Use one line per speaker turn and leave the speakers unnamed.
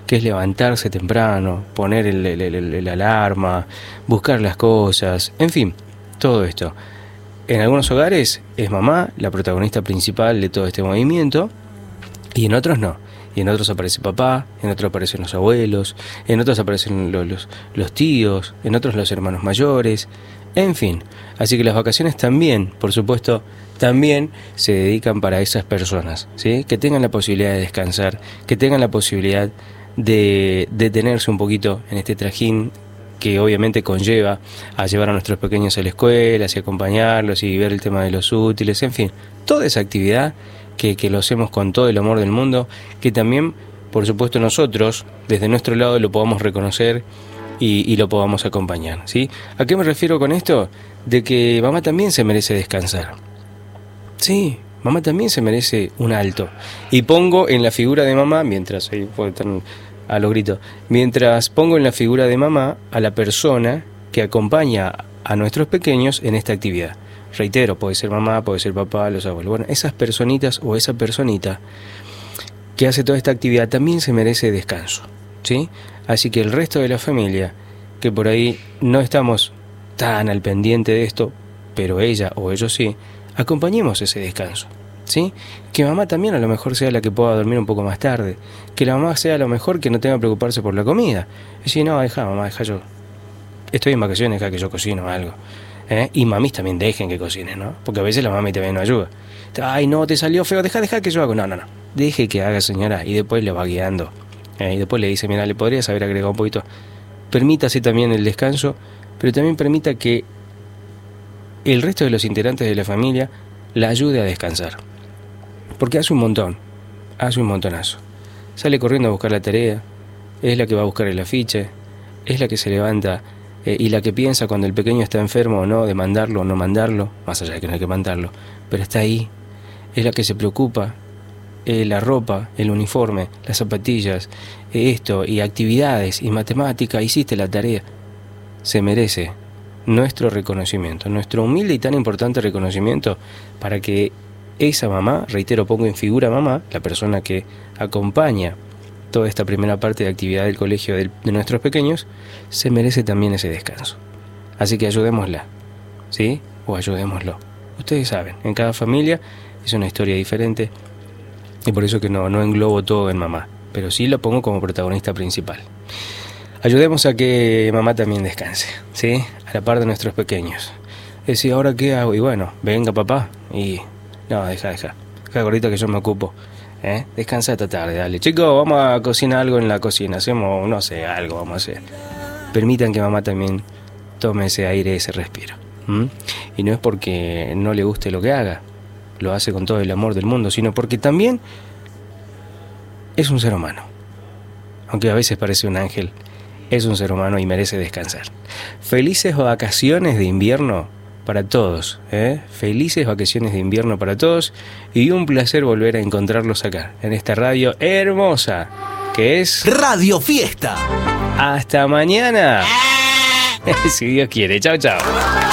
que es levantarse temprano, poner el alarma, buscar las cosas, en fin, todo esto. En algunos hogares es mamá la protagonista principal de todo este movimiento y en otros no. Y en otros aparece papá, en otros aparecen los abuelos, en otros aparecen los tíos, en otros los hermanos mayores, en fin. Así que las vacaciones también, por supuesto, también se dedican para esas personas, ¿sí? Que tengan la posibilidad de descansar, que tengan la posibilidad de detenerse un poquito en este trajín que obviamente conlleva a llevar a nuestros pequeños a la escuela, así acompañarlos y ver el tema de los útiles, en fin, toda esa actividad que lo hacemos con todo el amor del mundo, que también, por supuesto, nosotros, desde nuestro lado, lo podamos reconocer y lo podamos acompañar, ¿sí? ¿A qué me refiero con esto? De que mamá también se merece descansar. Sí, mamá también se merece un alto. Y pongo en la figura de mamá, mientras ahí puedo estar a los gritos, mientras pongo en la figura de mamá a la persona que acompaña a nuestros pequeños en esta actividad. Reitero, puede ser mamá, puede ser papá, los abuelos. Bueno, esas personitas o esa personita que hace toda esta actividad también se merece descanso, ¿sí? Así que el resto de la familia, que por ahí no estamos tan al pendiente de esto, pero ella o ellos sí, acompañemos ese descanso, ¿sí? Que mamá también a lo mejor sea la que pueda dormir un poco más tarde, que la mamá sea a lo mejor que no tenga que preocuparse por la comida. Es decir, no, deja mamá, deja yo, estoy en vacaciones, deja que yo cocino algo. Y mamis también dejen que cocinen, ¿no? Porque a veces la mami también no ayuda. Ay, no, te salió feo, deja que yo hago. No. Deje que haga, señora, y después le va guiando. Y después le dice, mira, le podrías haber agregado un poquito. Permítase también el descanso, pero también permita que el resto de los integrantes de la familia la ayude a descansar. Porque hace un montonazo. Sale corriendo a buscar la tarea, es la que va a buscar el afiche, es la que se levanta y la que piensa cuando el pequeño está enfermo o no, de mandarlo o no mandarlo, más allá de que no hay que mandarlo, pero está ahí, es la que se preocupa, la ropa, el uniforme, las zapatillas, esto, y actividades, y matemática, hiciste la tarea. Se merece nuestro reconocimiento, nuestro humilde y tan importante reconocimiento para que esa mamá, reitero, pongo en figura mamá, la persona que acompaña toda esta primera parte de actividad del colegio de nuestros pequeños, se merece también ese descanso. Así que ayudémosla, ¿sí? O ayudémoslo. Ustedes saben, en cada familia es una historia diferente y por eso que no englobo todo en mamá, pero sí lo pongo como protagonista principal. Ayudemos a que mamá también descanse, ¿sí? A la par de nuestros pequeños. Es decir, ¿ahora qué hago? Y bueno, venga papá y... No, deja, gordito, que yo me ocupo. Descansa esta tarde, dale. Chicos, vamos a cocinar algo en la cocina. Hacemos, no sé, algo vamos a hacer. Permitan que mamá también tome ese aire, ese respiro. Y no es porque no le guste lo que haga, lo hace con todo el amor del mundo, sino porque también es un ser humano. Aunque a veces parece un ángel, es un ser humano y merece descansar. Felices vacaciones de invierno para todos, felices vacaciones de invierno para todos y un placer volver a encontrarlos acá, en esta radio hermosa que es
Radio Fiesta.
Hasta mañana, si Dios quiere. Chao.